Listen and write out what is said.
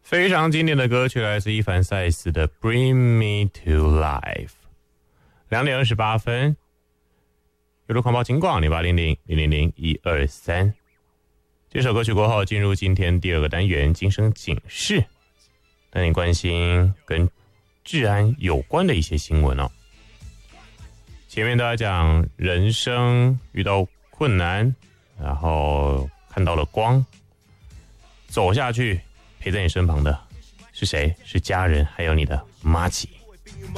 非常经典的歌曲来自伊凡赛斯的《Bring Me to Life》。2点28分，有路狂暴警广0800000123。这首歌曲过后，进入今天第2个单元——今生警示，带你关心跟治安有关的一些新闻哦。前面大家讲人生遇到困难，然后看到了光，走下去，陪在你身旁的是谁？是家人，还有你的妈吉。